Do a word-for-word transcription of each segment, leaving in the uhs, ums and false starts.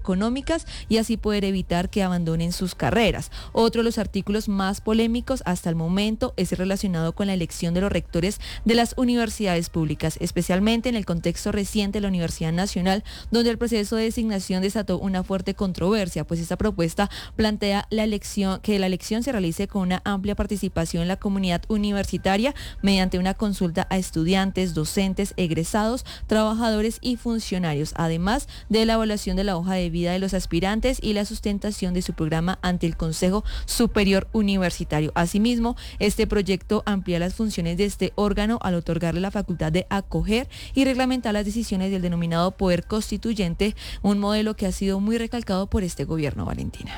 económicas y así poder evitar que abandonen sus carreras. Otro de los artículos más polémicos hasta el momento es relacionado con la elección de los rectores de las universidades públicas, especialmente en el contexto reciente de la Universidad Nacional, donde el proceso de designación desató una fuerte controversia, pues esta propuesta plantea la elección, que la elección se realice con una amplia participación en la comunidad universitaria mediante una consulta a estudiantes, docentes, egresados, trabajadores y funcionarios, además de la evaluación de la hoja de vida de los aspirantes y la sustentación de su programa ante el Consejo Superior Universitario. Asimismo, este proyecto amplía las funciones de este órgano al otorgarle la facultad de acoger y reglamentar las decisiones del denominado poder constituyente, un modelo que ha sido muy recalcado por este gobierno, Valentina.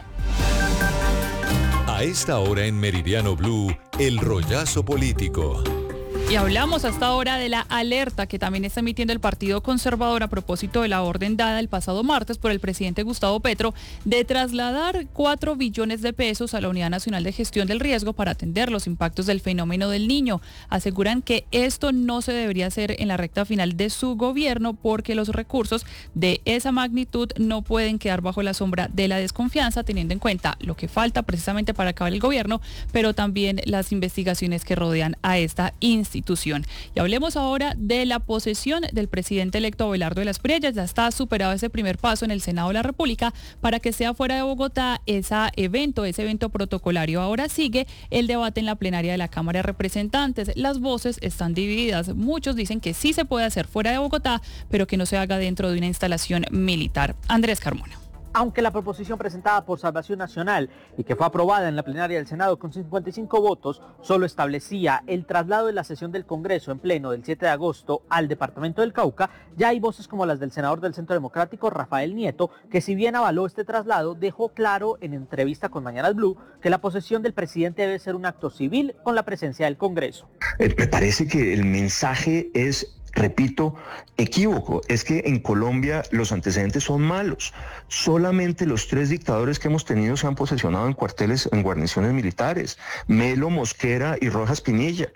A esta hora en Meridiano Blue, el rollazo político. Y hablamos hasta ahora de la alerta que también está emitiendo el Partido Conservador a propósito de la orden dada el pasado martes por el presidente Gustavo Petro de trasladar cuatro billones de pesos a la Unidad Nacional de Gestión del Riesgo para atender los impactos del fenómeno del Niño. Aseguran que esto no se debería hacer en la recta final de su gobierno porque los recursos de esa magnitud no pueden quedar bajo la sombra de la desconfianza, teniendo en cuenta lo que falta precisamente para acabar el gobierno, pero también las investigaciones que rodean a esta institución. Institución. Y hablemos ahora de la posesión del presidente electo Abelardo de las Priellas. Ya está superado ese primer paso en el Senado de la República para que sea fuera de Bogotá ese evento, ese evento protocolario. Ahora sigue el debate en la plenaria de la Cámara de Representantes. Las voces están divididas. Muchos dicen que sí se puede hacer fuera de Bogotá, pero que no se haga dentro de una instalación militar. Andrés Carmona. Aunque la proposición presentada por Salvación Nacional y que fue aprobada en la plenaria del Senado con cincuenta y cinco votos, solo establecía el traslado de la sesión del Congreso en pleno del siete de agosto al departamento del Cauca, ya hay voces como las del senador del Centro Democrático, Rafael Nieto, que si bien avaló este traslado, dejó claro en entrevista con Mañanas Blue que la posesión del presidente debe ser un acto civil con la presencia del Congreso. Eh, me parece que el mensaje es... Repito, equívoco, es que en Colombia los antecedentes son malos. Solamente los tres dictadores que hemos tenido se han posesionado en cuarteles, en guarniciones militares, Melo, Mosquera y Rojas Pinilla.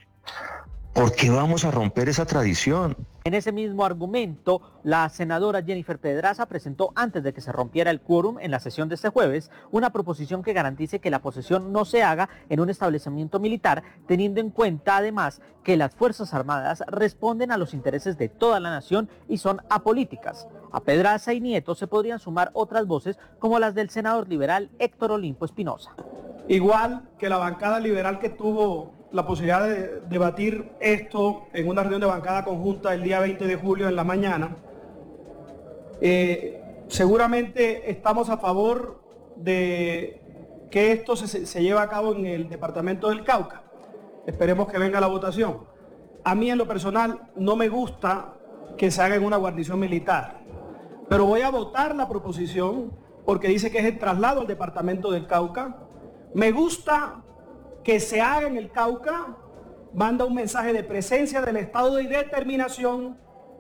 ¿Por qué vamos a romper esa tradición? En ese mismo argumento, la senadora Jennifer Pedraza presentó, antes de que se rompiera el quórum en la sesión de este jueves, una proposición que garantice que la posesión no se haga en un establecimiento militar, teniendo en cuenta además que las Fuerzas Armadas responden a los intereses de toda la nación y son apolíticas. A Pedraza y Nieto se podrían sumar otras voces como las del senador liberal Héctor Olimpo Espinosa. Igual que la bancada liberal que tuvo la posibilidad de debatir esto en una reunión de bancada conjunta el día veinte de julio en la mañana, eh, seguramente estamos a favor de que esto se, se lleve a cabo en el departamento del Cauca. Esperemos que venga la votación. A mí en lo personal no me gusta que se haga en una guarnición militar, pero voy a votar la proposición porque dice que es el traslado al departamento del Cauca. Me gusta que se haga en el Cauca, manda un mensaje de presencia del Estado y determinación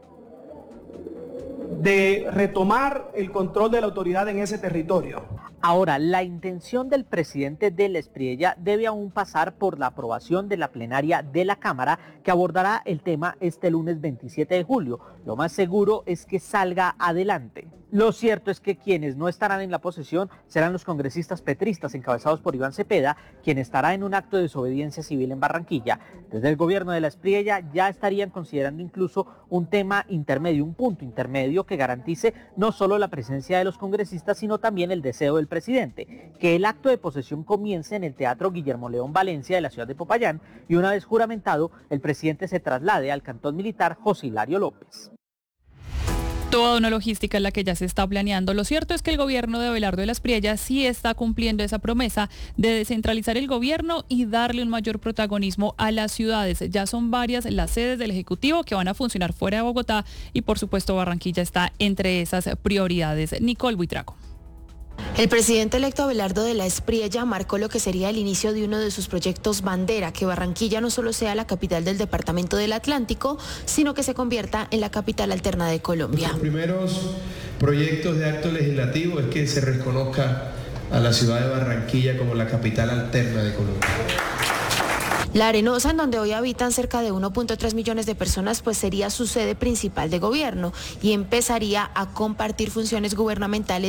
de retomar el control de la autoridad en ese territorio. Ahora, la intención del presidente de la Espriella debe aún pasar por la aprobación de la plenaria de la Cámara, que abordará el tema este lunes veintisiete de julio. Lo más seguro es que salga adelante. Lo cierto es que quienes no estarán en la posesión serán los congresistas petristas encabezados por Iván Cepeda, quien estará en un acto de desobediencia civil en Barranquilla. Desde el gobierno de la Espriella ya estarían considerando incluso un tema intermedio, un punto intermedio que garantice no solo la presencia de los congresistas, sino también el deseo del presidente, que el acto de posesión comience en el Teatro Guillermo León Valencia de la ciudad de Popayán y una vez juramentado, el presidente se traslade al cantón militar José Hilario López. Toda una logística en la que ya se está planeando. Lo cierto es que el gobierno de Abelardo de las Priellas sí está cumpliendo esa promesa de descentralizar el gobierno y darle un mayor protagonismo a las ciudades. Ya son varias las sedes del Ejecutivo que van a funcionar fuera de Bogotá y por supuesto Barranquilla está entre esas prioridades. Nicole Buitrago. El presidente electo Abelardo de la Espriella marcó lo que sería el inicio de uno de sus proyectos bandera, que Barranquilla no solo sea la capital del departamento del Atlántico, sino que se convierta en la capital alterna de Colombia. Los primeros proyectos de acto legislativo es que se reconozca a la ciudad de Barranquilla como la capital alterna de Colombia. La Arenosa, en donde hoy habitan cerca de uno punto tres millones de personas, pues sería su sede principal de gobierno y empezaría a compartir funciones gubernamentales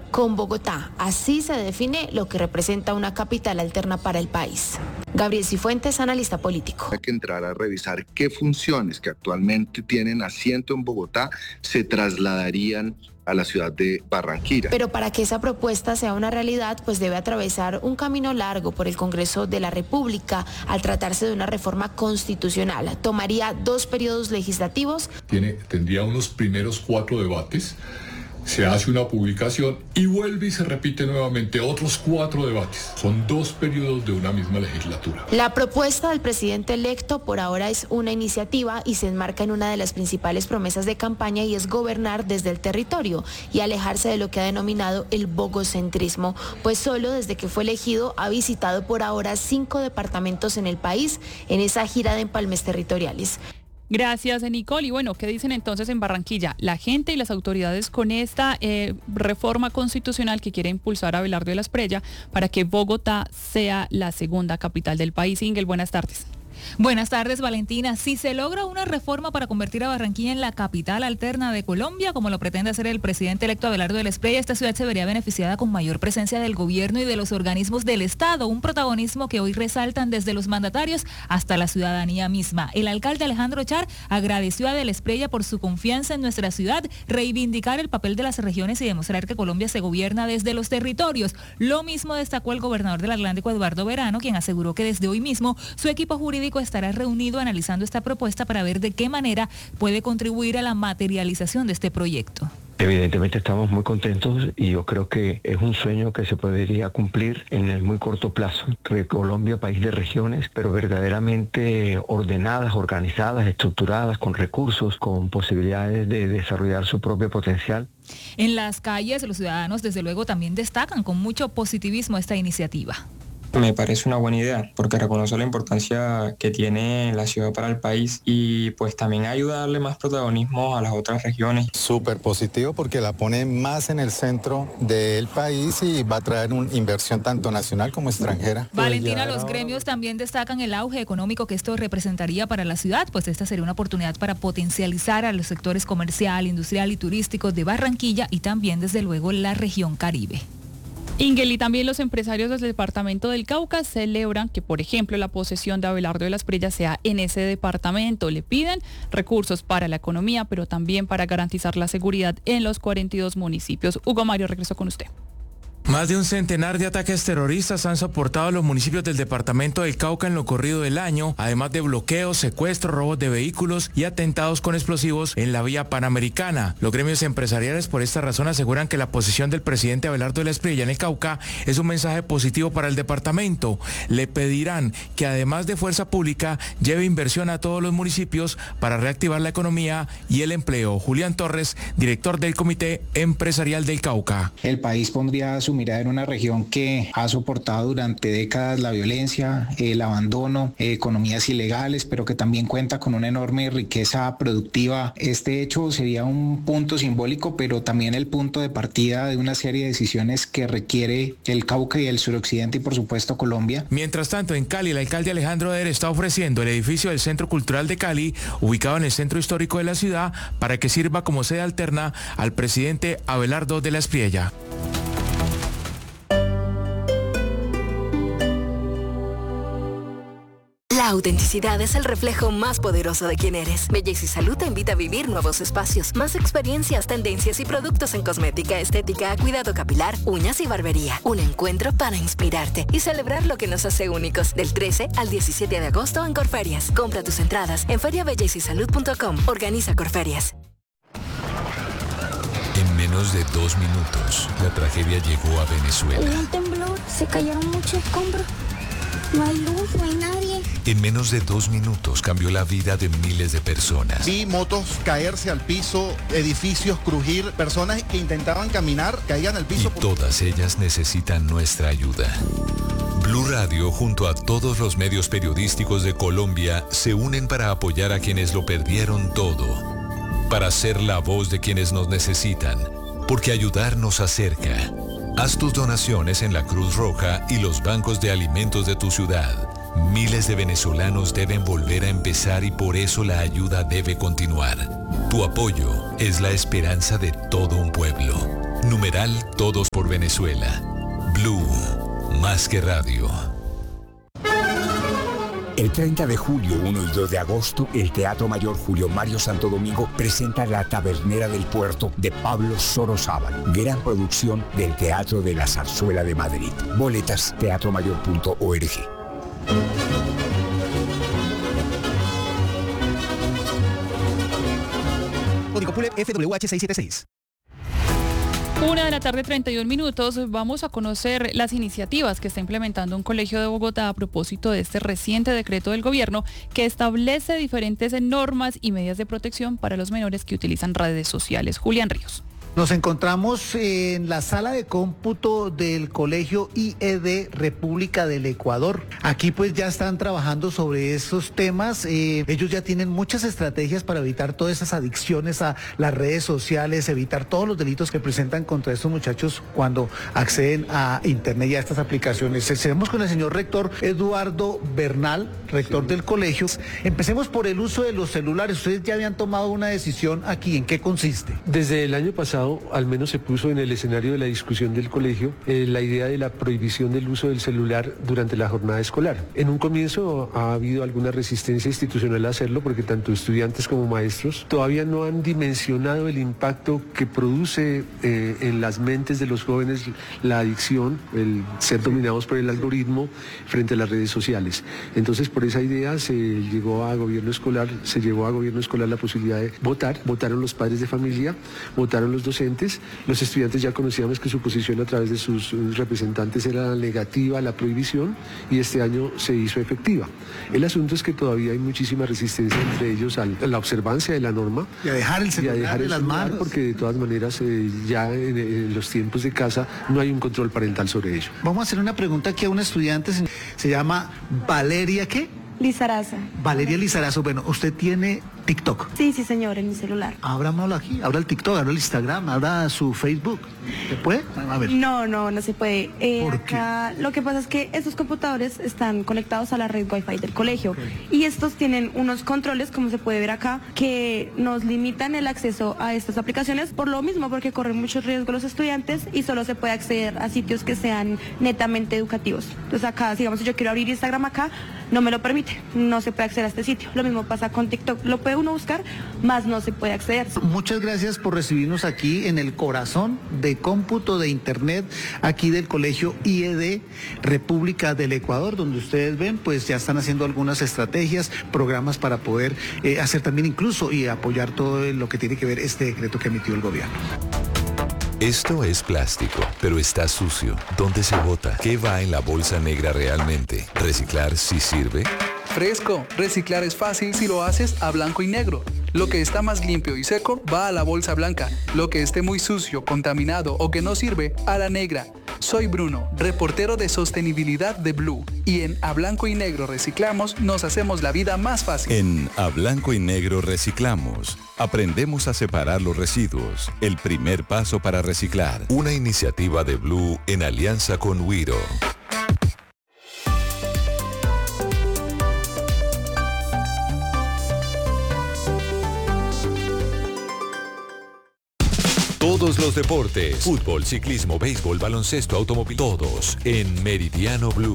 con Bogotá. Así se define lo que representa una capital alterna para el país. Gabriel Cifuentes, analista político. Hay que entrar a revisar qué funciones que actualmente tienen asiento en Bogotá se trasladarían a la ciudad de Barranquilla. Pero para que esa propuesta sea una realidad, pues debe atravesar un camino largo por el Congreso de la República. Al tratarse de una reforma constitucional, tomaría dos periodos legislativos. Tiene, tendría unos primeros cuatro debates. Se hace una publicación y vuelve y se repite nuevamente otros cuatro debates. Son dos periodos de una misma legislatura. La propuesta del presidente electo por ahora es una iniciativa y se enmarca en una de las principales promesas de campaña, y es gobernar desde el territorio y alejarse de lo que ha denominado el bogocentrismo, pues solo desde que fue elegido ha visitado por ahora cinco departamentos en el país en esa gira de empalmes territoriales. Gracias, Nicole. Y bueno, ¿qué dicen entonces en Barranquilla la gente y las autoridades con esta eh, reforma constitucional que quiere impulsar Abelardo de la Espriella para que Bogotá sea la segunda capital del país? Ingel, buenas tardes. Buenas tardes, Valentina. Si se logra una reforma para convertir a Barranquilla en la capital alterna de Colombia, como lo pretende hacer el presidente electo Abelardo de la Espriella, esta ciudad se vería beneficiada con mayor presencia del gobierno y de los organismos del Estado, un protagonismo que hoy resaltan desde los mandatarios hasta la ciudadanía misma. El alcalde Alejandro Char agradeció a de la Espriella por su confianza en nuestra ciudad, reivindicar el papel de las regiones y demostrar que Colombia se gobierna desde los territorios. Lo mismo destacó el gobernador del Atlántico, Eduardo Verano, quien aseguró que desde hoy mismo su equipo jurídico estará reunido analizando esta propuesta para ver de qué manera puede contribuir a la materialización de este proyecto. Evidentemente estamos muy contentos y yo creo que es un sueño que se podría cumplir en el muy corto plazo. Que Colombia, país de regiones, pero verdaderamente ordenadas, organizadas, estructuradas, con recursos, con posibilidades de desarrollar su propio potencial. En las calles, los ciudadanos desde luego también destacan con mucho positivismo esta iniciativa. Me parece una buena idea porque reconoce la importancia que tiene la ciudad para el país y pues también ayuda a darle más protagonismo a las otras regiones. Súper positivo porque la pone más en el centro del país y va a traer una inversión tanto nacional como extranjera. Valentina, los gremios también destacan el auge económico que esto representaría para la ciudad, pues esta sería una oportunidad para potencializar a los sectores comercial, industrial y turísticos de Barranquilla y también desde luego la región Caribe. Ingel, y también los empresarios del departamento del Cauca celebran que, por ejemplo, la posesión de Abelardo de la Espriella sea en ese departamento. Le piden recursos para la economía, pero también para garantizar la seguridad en los cuarenta y dos municipios. Hugo Mario, regreso con usted. Más de un centenar de ataques terroristas han soportado los municipios del departamento del Cauca en lo corrido del año, además de bloqueos, secuestros, robos de vehículos y atentados con explosivos en la vía panamericana. Los gremios empresariales por esta razón aseguran que la posición del presidente Abelardo de la Espriella en el Cauca es un mensaje positivo para el departamento. Le pedirán que además de fuerza pública lleve inversión a todos los municipios para reactivar la economía y el empleo. Julián Torres, director del Comité Empresarial del Cauca. El país pondría su mirada en una región que ha soportado durante décadas la violencia, el abandono, eh, economías ilegales, pero que también cuenta con una enorme riqueza productiva. Este hecho sería un punto simbólico, pero también el punto de partida de una serie de decisiones que requiere el Cauca y el suroccidente y por supuesto Colombia. Mientras tanto, en Cali, el alcalde Alejandro Eder está ofreciendo el edificio del Centro Cultural de Cali, ubicado en el centro histórico de la ciudad, para que sirva como sede alterna al presidente Abelardo de la Espriella. La autenticidad es el reflejo más poderoso de quién eres. Belleza y Salud te invita a vivir nuevos espacios, más experiencias, tendencias y productos en cosmética, estética, cuidado capilar, uñas y barbería. Un encuentro para inspirarte y celebrar lo que nos hace únicos. Del trece al diecisiete de agosto en Corferias. Compra tus entradas en feria belleza y salud punto com. Organiza Corferias. En menos de dos minutos, la tragedia llegó a Venezuela. Hubo un temblor, se cayeron muchos escombros. No hay luz, no hay nadie. En menos de dos minutos cambió la vida de miles de personas. Vi motos caerse al piso, edificios crujir, personas que intentaban caminar caían al piso. Y todas ellas necesitan nuestra ayuda. Blue Radio, junto a todos los medios periodísticos de Colombia, se unen para apoyar a quienes lo perdieron todo. Para ser la voz de quienes nos necesitan, porque ayudar nos acerca. Haz tus donaciones en la Cruz Roja y los bancos de alimentos de tu ciudad. Miles de venezolanos deben volver a empezar y por eso la ayuda debe continuar. Tu apoyo es la esperanza de todo un pueblo. Numeral Todos por Venezuela. Blue, más que radio. El treinta de julio, uno y dos de agosto, el Teatro Mayor Julio Mario Santo Domingo presenta La Tabernera del Puerto de Pablo Sorozábal, gran producción del Teatro de la Zarzuela de Madrid. Boletas, teatro mayor punto org. Código P U L E F W H seiscientos setenta y seis. Una de la tarde, treinta y un minutos. Vamos a conocer las iniciativas que está implementando un colegio de Bogotá a propósito de este reciente decreto del gobierno que establece diferentes normas y medidas de protección para los menores que utilizan redes sociales. Julián Ríos. Nos encontramos en la sala de cómputo del Colegio I E D República del Ecuador. Aquí pues ya están trabajando sobre esos temas. Eh, ellos ya tienen muchas estrategias para evitar todas esas adicciones a las redes sociales, evitar todos los delitos que presentan contra estos muchachos cuando acceden a internet y a estas aplicaciones. Seguimos con el señor rector Eduardo Bernal, rector sí. del colegio. Empecemos por el uso de los celulares. Ustedes ya habían tomado una decisión aquí. ¿En qué consiste? Desde el año pasado al menos se puso en el escenario de la discusión del colegio eh, la idea de la prohibición del uso del celular durante la jornada escolar. En un comienzo ha habido alguna resistencia institucional a hacerlo porque tanto estudiantes como maestros todavía no han dimensionado el impacto que produce eh, en las mentes de los jóvenes la adicción, el ser dominados por el algoritmo frente a las redes sociales. Entonces por esa idea se llegó a gobierno escolar, se llevó a gobierno escolar la posibilidad de votar, votaron los padres de familia, votaron los docentes, los estudiantes ya conocíamos que su posición a través de sus representantes era negativa a la prohibición y este año se hizo efectiva. El asunto es que todavía hay muchísima resistencia entre ellos a la observancia de la norma y a dejar el celular, y a dejar el de las celular manos, porque de todas maneras eh, ya en, en los tiempos de casa no hay un control parental sobre ello. Vamos a hacer una pregunta aquí a una estudiante, se llama Valeria, ¿qué? Lizarazo. Valeria Lizarazo, bueno, ¿usted tiene TikTok? Sí, sí, señor, en mi celular. Abrámoslo aquí, abra el TikTok, abra el Instagram, abra su Facebook. ¿Se puede? A ver. No, no, no se puede. Eh, ¿Por acá, qué? Lo que pasa es que estos computadores están conectados a la red Wi-Fi del colegio, okay. Y estos tienen unos controles, como se puede ver acá, que nos limitan el acceso a estas aplicaciones por lo mismo, porque corren muchos riesgos los estudiantes y solo se puede acceder a sitios que sean netamente educativos. Entonces acá, digamos, si yo quiero abrir Instagram acá, no me lo permite, no se puede acceder a este sitio. Lo mismo pasa con TikTok, lo puede uno buscar, más no se puede acceder. Muchas gracias por recibirnos aquí en el corazón de cómputo de internet, aquí del Colegio I E D República del Ecuador, donde ustedes ven, pues ya están haciendo algunas estrategias, programas para poder eh, hacer también incluso y apoyar todo lo que tiene que ver este decreto que emitió el gobierno. Esto es plástico, pero está sucio. ¿Dónde se bota? ¿Qué va en la bolsa negra realmente? ¿Reciclar sí sirve? Fresco, reciclar es fácil si lo haces a blanco y negro. Lo que está más limpio y seco va a la bolsa blanca. Lo que esté muy sucio, contaminado o que no sirve, a la negra. Soy Bruno, reportero de sostenibilidad de Blue. Y en A Blanco y Negro Reciclamos nos hacemos la vida más fácil. En A Blanco y Negro Reciclamos aprendemos a separar los residuos. El primer paso para reciclar. Una iniciativa de Blue en alianza con Wiro. Todos los deportes, fútbol, ciclismo, béisbol, baloncesto, automóvil, todos en Meridiano Blue.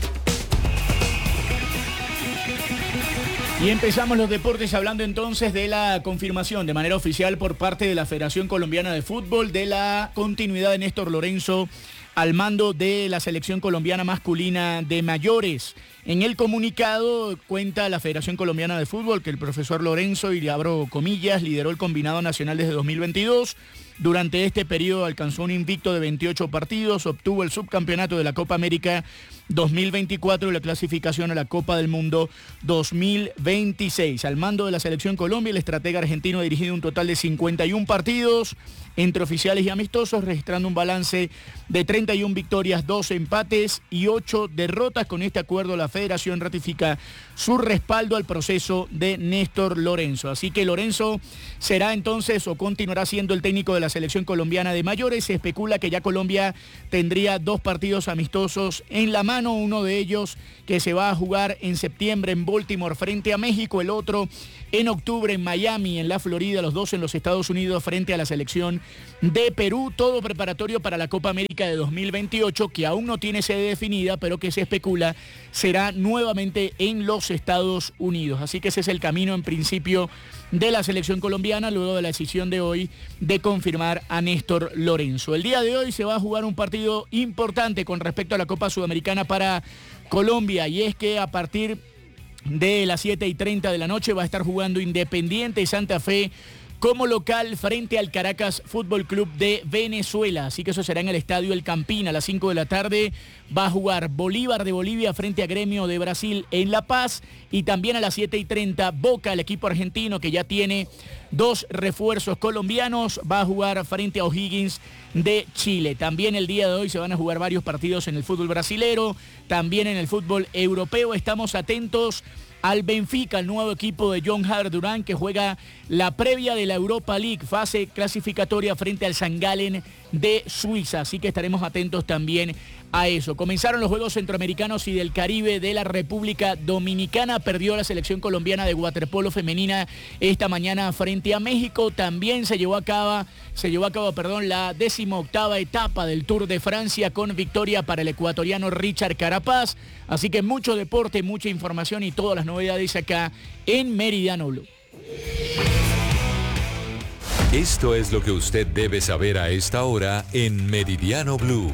Y empezamos los deportes hablando entonces de la confirmación de manera oficial por parte de la Federación Colombiana de Fútbol de la continuidad de Néstor Lorenzo al mando de la selección colombiana masculina de mayores. En el comunicado cuenta la Federación Colombiana de Fútbol que el profesor Lorenzo, y le abro comillas, lideró el combinado nacional desde dos mil veintidós. Durante este periodo alcanzó un invicto de veintiocho partidos, obtuvo el subcampeonato de la Copa América dos mil veinticuatro y la clasificación a la Copa del Mundo dos mil veintiséis. Al mando de la Selección Colombia, el estratega argentino ha dirigido un total de cincuenta y un partidos entre oficiales y amistosos, registrando un balance de treinta y una victorias, doce empates y ocho derrotas. Con este acuerdo, la Federación ratifica su respaldo al proceso de Néstor Lorenzo. Así que Lorenzo será entonces o continuará siendo el técnico de la Selección Colombiana de mayores. Se especula que ya Colombia tendría dos partidos amistosos en la mano, uno de ellos que se va a jugar en septiembre en Baltimore frente a México, el otro en octubre en Miami, en la Florida, los dos en los Estados Unidos frente a la selección de Perú, todo preparatorio para la Copa América de dos mil veintiocho, que aún no tiene sede definida, pero que se especula será nuevamente en los Estados Unidos. Así que ese es el camino en principio de la selección colombiana, luego de la decisión de hoy de confirmar a Néstor Lorenzo. El día de hoy se va a jugar un partido importante con respecto a la Copa Sudamericana para Colombia, y es que a partir de las siete y treinta de la noche va a estar jugando Independiente Santa Fe como local frente al Caracas Fútbol Club de Venezuela. Así que eso será en el Estadio El Campín. A las cinco de la tarde va a jugar Bolívar de Bolivia frente a Gremio de Brasil en La Paz. Y también a las siete y treinta Boca, el equipo argentino que ya tiene dos refuerzos colombianos, va a jugar frente a O'Higgins de Chile. También el día de hoy se van a jugar varios partidos en el fútbol brasilero, también en el fútbol europeo. Estamos atentos al Benfica, el nuevo equipo de John Javier Durán, que juega la previa de la Europa League, fase clasificatoria frente al San Gallen de Suiza. Así que estaremos atentos también a eso. Comenzaron los Juegos Centroamericanos y del Caribe de la República Dominicana. Perdió la selección colombiana de waterpolo femenina esta mañana frente a México. También se llevó a cabo, se llevó a cabo, perdón, la decimoctava etapa del Tour de Francia con victoria para el ecuatoriano Richard Carapaz. Así que mucho deporte, mucha información y todas las novedades acá en Meridiano Blue. Esto es lo que usted debe saber a esta hora en Meridiano Blue.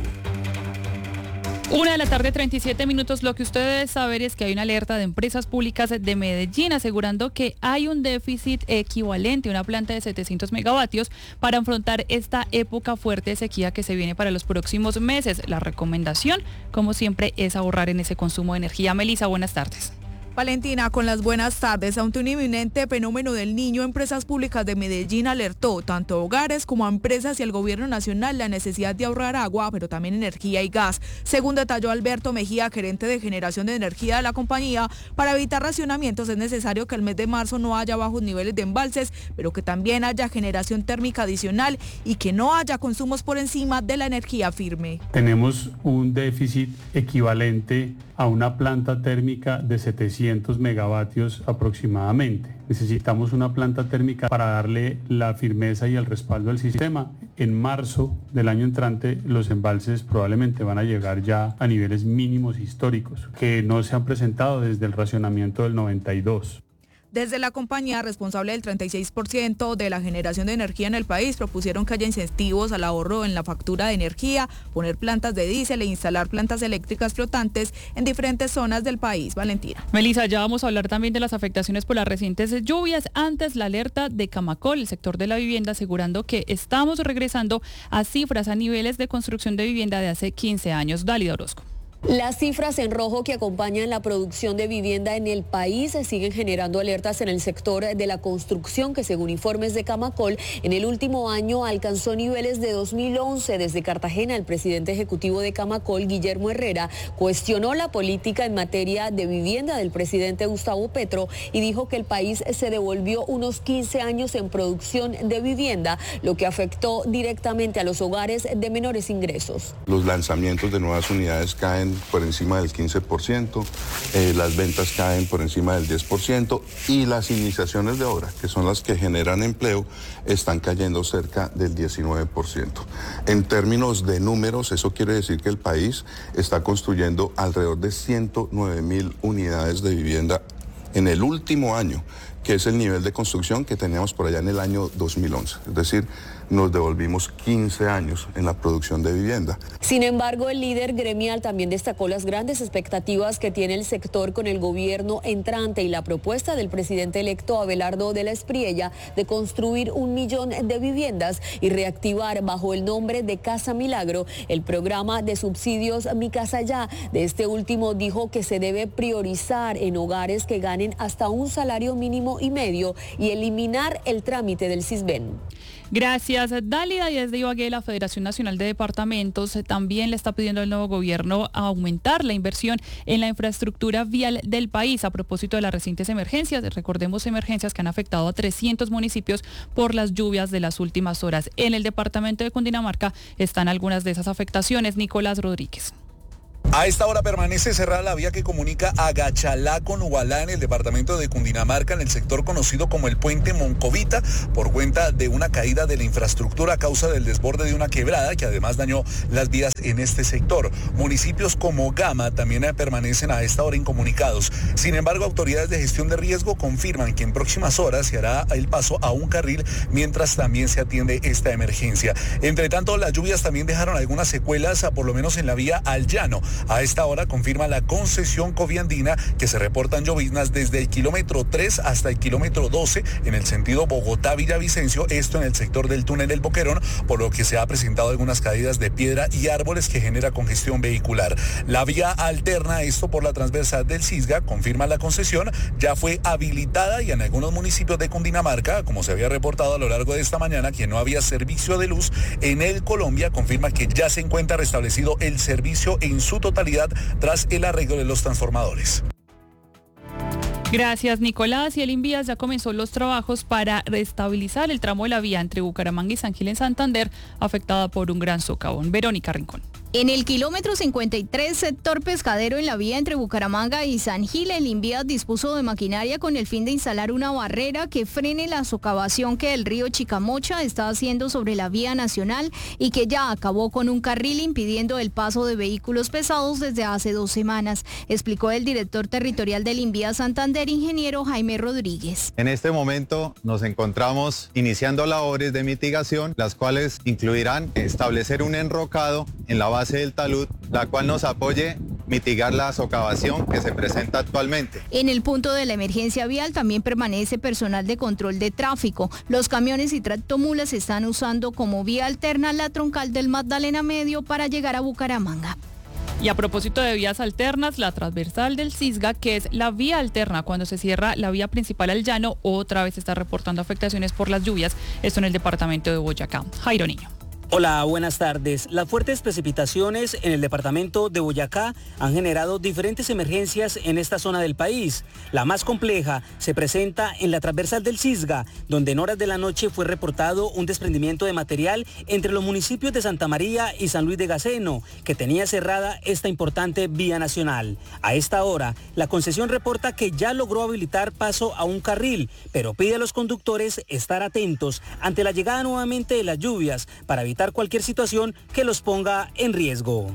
Una de la tarde, treinta y siete minutos. Lo que usted debe saber es que hay una alerta de empresas públicas de Medellín asegurando que hay un déficit equivalente a una planta de setecientos megavatios para afrontar esta época fuerte de sequía que se viene para los próximos meses. La recomendación, como siempre, es ahorrar en ese consumo de energía. Melissa, buenas tardes. Valentina, con las buenas tardes. Ante un inminente fenómeno del Niño, Empresas Públicas de Medellín alertó tanto a hogares como a empresas y al gobierno nacional la necesidad de ahorrar agua, pero también energía y gas. Según detalló Alberto Mejía, gerente de generación de energía de la compañía, para evitar racionamientos es necesario que el mes de marzo no haya bajos niveles de embalses, pero que también haya generación térmica adicional y que no haya consumos por encima de la energía firme. Tenemos un déficit equivalente a una planta térmica de setecientos megavatios aproximadamente. Necesitamos una planta térmica para darle la firmeza y el respaldo al sistema. En marzo del año entrante los embalses probablemente van a llegar ya a niveles mínimos históricos que no se han presentado desde el racionamiento del noventa y dos. Desde la compañía responsable del treinta y seis por ciento de la generación de energía en el país propusieron que haya incentivos al ahorro en la factura de energía, poner plantas de diésel e instalar plantas eléctricas flotantes en diferentes zonas del país. Valentina. Melissa, ya vamos a hablar también de las afectaciones por las recientes lluvias. Antes, la alerta de Camacol, el sector de la vivienda, asegurando que estamos regresando a cifras, a niveles de construcción de vivienda de hace quince años. Dálida Orozco. Las cifras en rojo que acompañan la producción de vivienda en el país siguen generando alertas en el sector de la construcción, que según informes de Camacol, en el último año alcanzó niveles de dos mil once. Desde Cartagena, el presidente ejecutivo de Camacol, Guillermo Herrera, cuestionó la política en materia de vivienda del presidente Gustavo Petro y dijo que el país se devolvió unos quince años en producción de vivienda, lo que afectó directamente a los hogares de menores ingresos. Los lanzamientos de nuevas unidades caen por encima del quince por ciento, eh, las ventas caen por encima del diez por ciento y las iniciaciones de obra, que son las que generan empleo, están cayendo cerca del diecinueve por ciento. En términos de números, eso quiere decir que el país está construyendo alrededor de ciento nueve mil unidades de vivienda en el último año, que es el nivel de construcción que teníamos por allá en el año dos mil once. Es decir, nos devolvimos quince años en la producción de vivienda. Sin embargo, el líder gremial también destacó las grandes expectativas que tiene el sector con el gobierno entrante y la propuesta del presidente electo Abelardo de la Espriella de construir un millón de viviendas y reactivar bajo el nombre de Casa Milagro el programa de subsidios Mi Casa Ya. De este último dijo que se debe priorizar en hogares que ganen hasta un salario mínimo y medio y eliminar el trámite del Sisbén. Gracias, Dálida. Y desde Ibagué, la Federación Nacional de Departamentos también le está pidiendo al nuevo gobierno aumentar la inversión en la infraestructura vial del país a propósito de las recientes emergencias. Recordemos emergencias que han afectado a trescientos municipios por las lluvias de las últimas horas. En el departamento de Cundinamarca están algunas de esas afectaciones. Nicolás Rodríguez. A esta hora permanece cerrada la vía que comunica a Gachalá con Ubalá en el departamento de Cundinamarca, en el sector conocido como el Puente Moncovita, por cuenta de una caída de la infraestructura a causa del desborde de una quebrada que además dañó las vías en este sector. Municipios como Gama también permanecen a esta hora incomunicados. Sin embargo, autoridades de gestión de riesgo confirman que en próximas horas se hará el paso a un carril mientras también se atiende esta emergencia. Entre tanto, las lluvias también dejaron algunas secuelas, por lo menos en la vía al Llano. A esta hora confirma la concesión coviandina que se reportan lloviznas desde el kilómetro tres hasta el kilómetro doce en el sentido Bogotá-Villavicencio, esto en el sector del túnel del Boquerón, por lo que se ha presentado algunas caídas de piedra y árboles que genera congestión vehicular. La vía alterna, esto por la transversal del Cisga, confirma la concesión, ya fue habilitada y en algunos municipios de Cundinamarca, como se había reportado a lo largo de esta mañana que no había servicio de luz, en el Colombia confirma que ya se encuentra restablecido el servicio en su totalidad tras el arreglo de los transformadores. Gracias, Nicolás. Y el Invías ya comenzó los trabajos para restabilizar el tramo de la vía entre Bucaramanga y San Gil en Santander, afectada por un gran socavón. Verónica Rincón. En el kilómetro cincuenta y tres, sector pescadero en la vía entre Bucaramanga y San Gil, el Invías dispuso de maquinaria con el fin de instalar una barrera que frene la socavación que el río Chicamocha está haciendo sobre la vía nacional y que ya acabó con un carril impidiendo el paso de vehículos pesados desde hace dos semanas, explicó el director territorial del Invías Santander, ingeniero Jaime Rodríguez. En este momento nos encontramos iniciando labores de mitigación, las cuales incluirán establecer un enrocado en la base del talud, la cual nos apoye mitigar la socavación que se presenta actualmente. En el punto de la emergencia vial también permanece personal de control de tráfico. Los camiones y tractomulas están usando como vía alterna la troncal del Magdalena Medio para llegar a Bucaramanga. Y a propósito de vías alternas, la transversal del Cisga, que es la vía alterna cuando se cierra la vía principal al llano, otra vez está reportando afectaciones por las lluvias, esto en el departamento de Boyacá. Jairo Niño. Hola, buenas tardes. Las fuertes precipitaciones en el departamento de Boyacá han generado diferentes emergencias en esta zona del país. La más compleja se presenta en la transversal del Cisga, donde en horas de la noche fue reportado un desprendimiento de material entre los municipios de Santa María y San Luis de Gaceno, que tenía cerrada esta importante vía nacional. A esta hora, la concesión reporta que ya logró habilitar paso a un carril, pero pide a los conductores estar atentos ante la llegada nuevamente de las lluvias para evitar cualquier situación que los ponga en riesgo.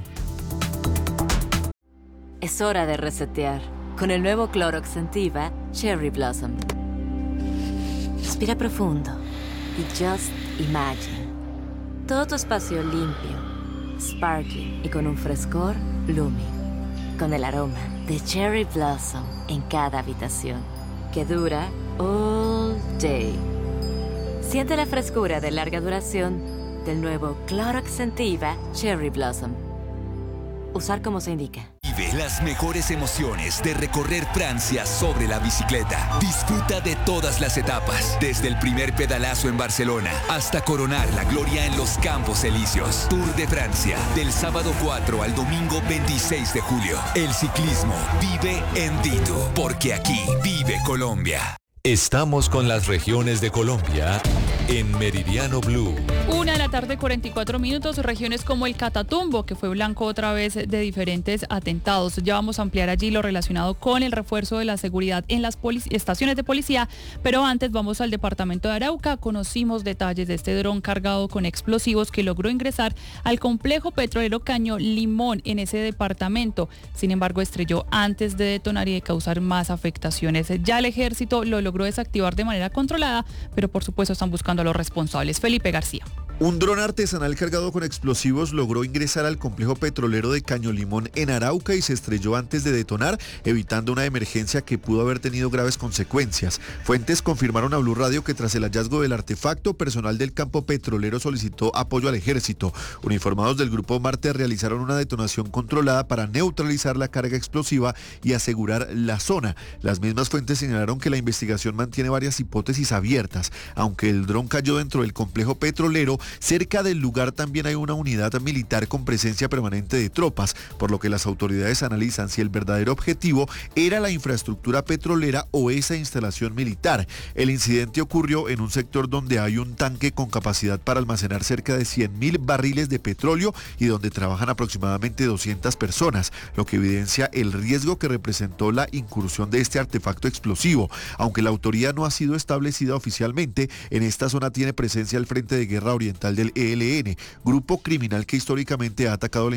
Es hora de resetear con el nuevo Clorox Sentiva Cherry Blossom. Respira profundo y just imagine. Todo tu espacio limpio, sparkling y con un frescor blooming. Con el aroma de Cherry Blossom en cada habitación, que dura all day. Siente la frescura de larga duración del nuevo Clorox Sentiva Cherry Blossom. Usar como se indica. Vive las mejores emociones de recorrer Francia sobre la bicicleta. Disfruta de todas las etapas, desde el primer pedalazo en Barcelona hasta coronar la gloria en los Campos Elíseos. Tour de Francia, del sábado cuatro al domingo veintiséis de julio. El ciclismo vive en Dito, porque aquí vive Colombia. Estamos con las regiones de Colombia en Meridiano Blue. Una de la tarde, cuarenta y cuatro minutos, regiones como el Catatumbo, que fue blanco otra vez de diferentes atentados. Ya vamos a ampliar allí lo relacionado con el refuerzo de la seguridad en las estaciones de policía, pero antes vamos al departamento de Arauca. Conocimos detalles de este dron cargado con explosivos que logró ingresar al complejo petrolero Caño Limón en ese departamento. Sin embargo, estrelló antes de detonar y de causar más afectaciones. Ya el ejército lo logró desactivar de manera controlada, pero por supuesto están buscando a los responsables. Felipe García. Un dron artesanal cargado con explosivos logró ingresar al complejo petrolero de Caño Limón en Arauca y se estrelló antes de detonar, evitando una emergencia que pudo haber tenido graves consecuencias. Fuentes confirmaron a Blue Radio que tras el hallazgo del artefacto, personal del campo petrolero solicitó apoyo al ejército. Uniformados del Grupo Marte realizaron una detonación controlada para neutralizar la carga explosiva y asegurar la zona. Las mismas fuentes señalaron que la investigación mantiene varias hipótesis abiertas. Aunque el dron cayó dentro del complejo petrolero, Cerca del lugar también hay una unidad militar con presencia permanente de tropas, por lo que las autoridades analizan si el verdadero objetivo era la infraestructura petrolera o esa instalación militar. El incidente ocurrió en un sector donde hay un tanque con capacidad para almacenar cerca de cien mil barriles de petróleo y donde trabajan aproximadamente doscientas personas, lo que evidencia el riesgo que representó la incursión de este artefacto explosivo. Aunque la autoría no ha sido establecida oficialmente, en esta zona tiene presencia el Frente de Guerra Oriental del E L N, grupo criminal que históricamente ha atacado la